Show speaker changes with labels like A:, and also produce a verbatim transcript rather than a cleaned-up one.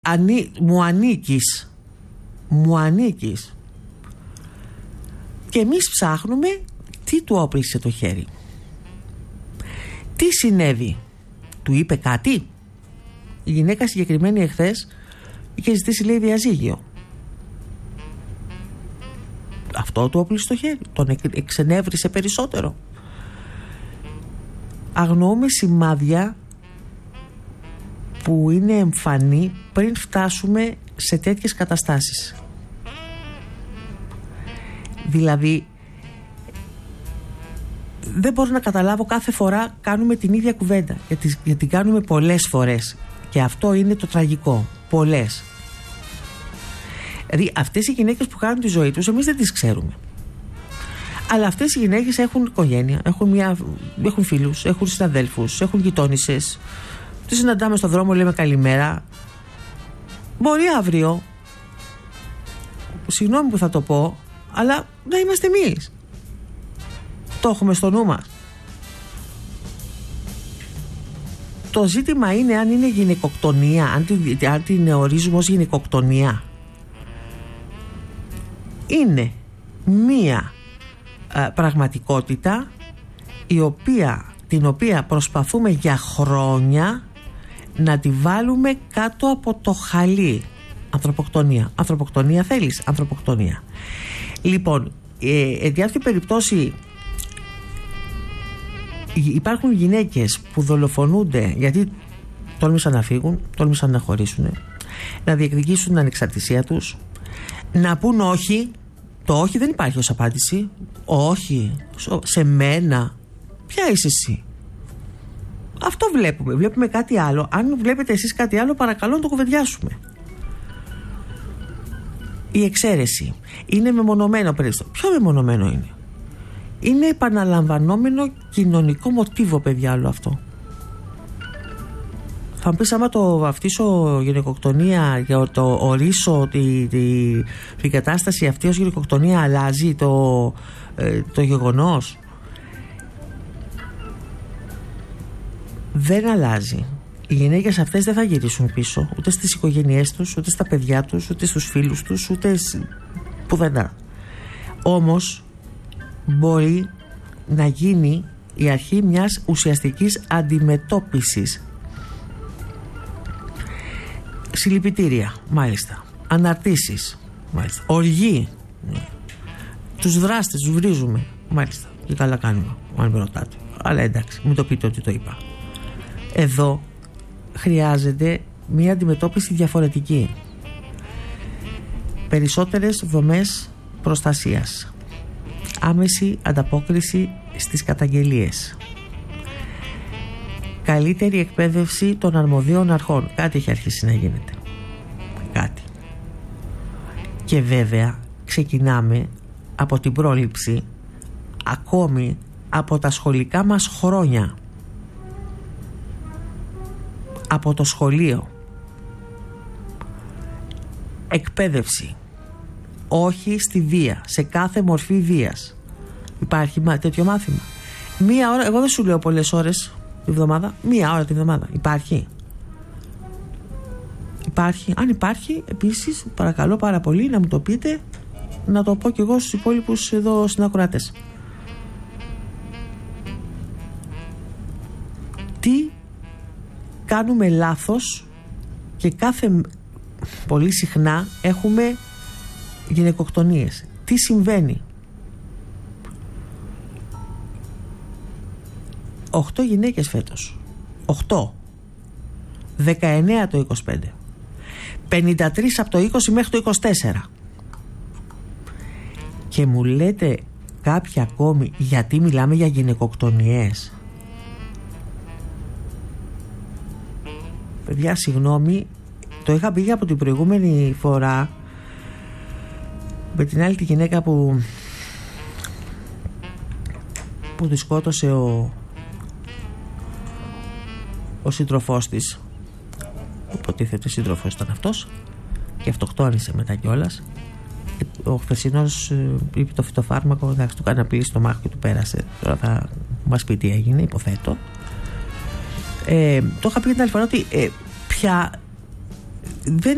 A: Ανή, μου ανήκεις, μου ανήκεις. Και εμείς ψάχνουμε τι του όπλησε το χέρι, τι συνέβη, του είπε κάτι. Η γυναίκα συγκεκριμένη εχθές είχε ζητήσει, λέει, διαζύγιο. Αυτό του όπλησε το χέρι, τον εξενέβρισε περισσότερο. Αγνοούμε σημάδια που είναι εμφανή πριν φτάσουμε σε τέτοιες καταστάσεις. Δηλαδή, δεν μπορώ να καταλάβω, κάθε φορά κάνουμε την ίδια κουβέντα, γιατί, γιατί κάνουμε πολλές φορές, και αυτό είναι το τραγικό, πολλές. Δηλαδή, αυτές οι γυναίκες που κάνουν τη ζωή τους, εμείς δεν τις ξέρουμε. Αλλά αυτές οι γυναίκες έχουν οικογένεια, έχουν, μια, έχουν φίλους, έχουν συναδέλφους, έχουν γειτόνισσες. Τις συναντάμε στον δρόμο, λέμε καλημέρα. Μπορεί αύριο, συγγνώμη που θα το πω, αλλά να είμαστε εμείς. Το έχουμε στο νου μας. Το ζήτημα είναι αν είναι γυναικοκτονία, αν την, αν την ορίζουμε ως γυναικοκτονία. Είναι μία ε, πραγματικότητα η οποία, την οποία προσπαθούμε για χρόνια να τη βάλουμε κάτω από το χαλί. Ανθρωποκτονία. Ανθρωποκτονία θέλεις, ανθρωποκτονία. Λοιπόν, ε, εν αυτή περιπτώσει υπάρχουν γυναίκες που δολοφονούνται γιατί τόλμησαν να φύγουν, τόλμησαν να χωρίσουν, να διεκδικήσουν την ανεξαρτησία τους, να πούν όχι. Το όχι δεν υπάρχει ως απάντηση. Όχι σε μένα. Ποια είσαι εσύ? Αυτό βλέπουμε. Βλέπουμε κάτι άλλο. Αν βλέπετε εσείς κάτι άλλο, παρακαλώ να το κουβεντιάσουμε. Η εξαίρεση είναι μεμονωμένο περιστατικό. Ποιο μεμονωμένο είναι? Είναι επαναλαμβανόμενο κοινωνικό μοτίβο, παιδιά, όλο αυτό. Θα μου πεις, άμα το βαφτίσω γυναικοκτονία, για το ορίσω τη, τη, την κατάσταση αυτή ως γυναικοκτονία, αλλάζει το, ε, το γεγονός? Δεν αλλάζει. Οι γυναίκες αυτές δεν θα γυρίσουν πίσω, ούτε στις οικογένειές τους, ούτε στα παιδιά τους, ούτε στους φίλους τους, ούτε πουθενά. Όμως μπορεί να γίνει η αρχή μιας ουσιαστικής αντιμετώπισης. Συλληπιτήρια, μάλιστα. Αναρτήσεις, μάλιστα. Οργή. Τους δράστες τους βρίζουμε, μάλιστα. Και καλά κάνουμε, αν με ρωτάτε. Αλλά εντάξει, μην το πείτε ότι το είπα. Εδώ χρειάζεται μια αντιμετώπιση διαφορετική. Περισσότερες δομές προστασίας. Άμεση ανταπόκριση στις καταγγελίες. Καλύτερη εκπαίδευση των αρμοδίων αρχών. Κάτι έχει αρχίσει να γίνεται. Κάτι. Και βέβαια ξεκινάμε από την πρόληψη, ακόμη από τα σχολικά μας χρόνια. Από το σχολείο. Εκπαίδευση. Όχι στη βία. Σε κάθε μορφή βίας. Υπάρχει τέτοιο μάθημα? Μία ώρα, εγώ δεν σου λέω πολλές ώρες τη βδομάδα. Μία ώρα τη βδομάδα. Υπάρχει. Υπάρχει. Αν υπάρχει, επίσης, παρακαλώ πάρα πολύ να μου το πείτε, να το πω κι εγώ στους υπόλοιπους εδώ συνακροατές. Τι κάνουμε λάθος και κάθε πολύ συχνά έχουμε γυναικοκτονίες? Τι συμβαίνει? Οχτώ γυναίκες φέτος. Οχτώ. Δεκαεννέα το είκοσι πέντε. Πενήντα τρεις από το είκοσι μέχρι το είκοσι τέσσερα. Και μου λέτε κάποιοι ακόμη γιατί μιλάμε για γυναικοκτονίες? Παιδιά, συγγνώμη, το είχα πει από την προηγούμενη φορά με την άλλη τη γυναίκα που που τη σκότωσε ο ο σύντροφός της, που υποτίθεται σύντροφος ήταν αυτός, και αυτοκτόνησε μετά κιόλας. Ο χθεσινός είπε το φυτοφάρμακο, εντάξει, του κάνει απειλή στο μάχο και του πέρασε. Τώρα θα μας πει τι έγινε, υποθέτω. Ε, το είχα πει την άλλη φορά ότι ε, πια δεν